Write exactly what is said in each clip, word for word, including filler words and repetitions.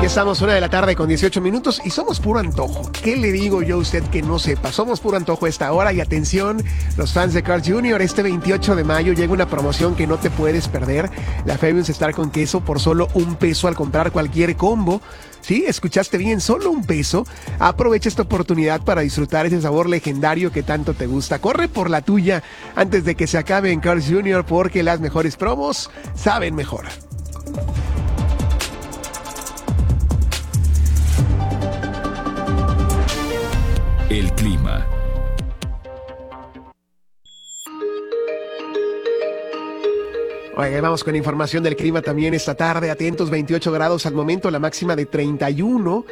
Ya estamos una de la tarde con dieciocho minutos y somos puro antojo. ¿Qué le digo yo a usted que no sepa? Somos puro antojo a esta hora y atención, los fans de Carl's junior, este veintiocho de mayo llega una promoción que no te puedes perder. La Famous Star con queso por solo un peso al comprar cualquier combo. Sí, escuchaste bien, solo un peso. Aprovecha esta oportunidad para disfrutar ese sabor legendario que tanto te gusta. Corre por la tuya antes de que se acabe en Carl's junior porque las mejores promos saben mejor. El clima. Oiga, vamos con información del clima también esta tarde. Atentos, veintiocho grados al momento, la máxima de treinta y uno.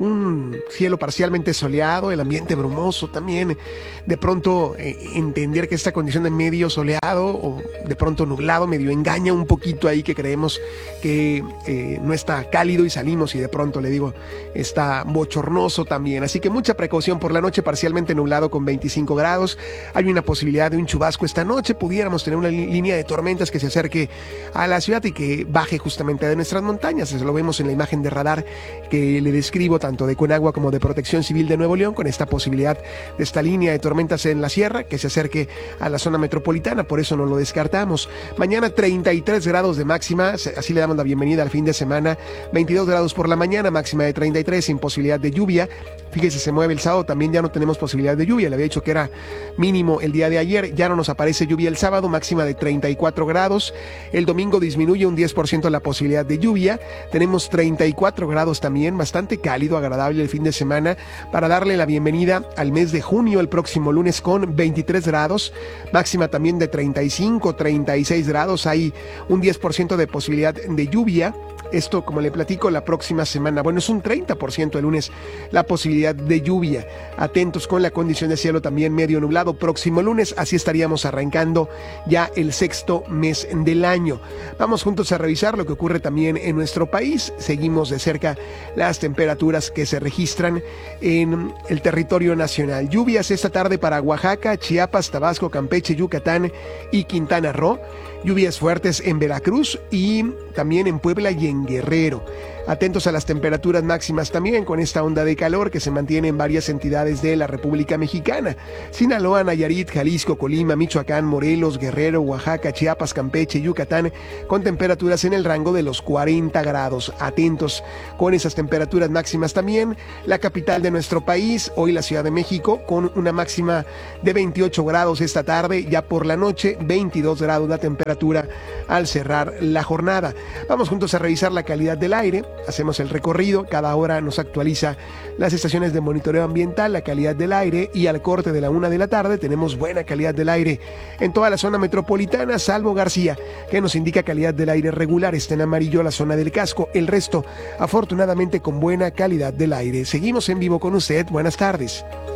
Un cielo parcialmente soleado, el ambiente brumoso también. De pronto, eh, entender que esta condición de medio soleado o de pronto nublado medio engaña un poquito ahí, que creemos que eh, no está cálido y salimos y de pronto, le digo, está bochornoso también. Así que mucha precaución. Por la noche parcialmente nublado con veinticinco grados. Hay una posibilidad de un chubasco esta noche. Pudiéramos tener una li- línea de tormentas que se acerque a la ciudad y que baje justamente de nuestras montañas. Eso lo vemos en la imagen de radar que le describo tanto de Conagua como de Protección Civil de Nuevo León, con esta posibilidad de esta línea de tormentas en la sierra que se acerque a la zona metropolitana, por eso no lo descartamos. Mañana treinta y tres grados de máxima, así le damos la bienvenida al fin de semana. Veintidós grados por la mañana, máxima de treinta y tres, sin posibilidad de lluvia. Fíjese, se mueve el sábado, también ya no tenemos posibilidad de lluvia. Le había dicho que era mínimo el día de ayer, ya no nos aparece lluvia el sábado, máxima de treinta y cuatro grados. El domingo disminuye un diez por ciento la posibilidad de lluvia. Tenemos treinta y cuatro grados también, bastante cálido, agradable el fin de semana, para darle la bienvenida al mes de junio, el próximo lunes con veintitrés grados, máxima también de treinta y cinco, treinta y seis grados. Hay un diez por ciento de posibilidad de lluvia. Esto, como le platico, la próxima semana. Bueno, es un treinta por ciento el lunes la posibilidad de lluvia. Atentos con la condición de cielo también medio nublado próximo lunes. Así estaríamos arrancando ya el sexto mes del año. Vamos juntos a revisar lo que ocurre también en nuestro país. Seguimos de cerca las temperaturas que se registran en el territorio nacional. Lluvias esta tarde para Oaxaca, Chiapas, Tabasco, Campeche, Yucatán y Quintana Roo. Lluvias fuertes en Veracruz y también en Puebla y en Guerrero. Atentos a las temperaturas máximas también con esta onda de calor que se mantiene en varias entidades de la República Mexicana. Sinaloa, Nayarit, Jalisco, Colima, Michoacán, Morelos, Guerrero, Oaxaca, Chiapas, Campeche, Yucatán, con temperaturas en el rango de los cuarenta grados. Atentos con esas temperaturas máximas también. La capital de nuestro país, hoy la Ciudad de México, con una máxima de veintiocho grados esta tarde. Ya por la noche, veintidós grados la temperatura al cerrar la jornada. Vamos juntos a revisar la calidad del aire. Hacemos el recorrido, cada hora nos actualiza las estaciones de monitoreo ambiental, la calidad del aire, y al corte de la una de la tarde tenemos buena calidad del aire en toda la zona metropolitana, salvo García, que nos indica calidad del aire regular. Está en amarillo la zona del casco, el resto afortunadamente con buena calidad del aire. Seguimos en vivo con usted, buenas tardes.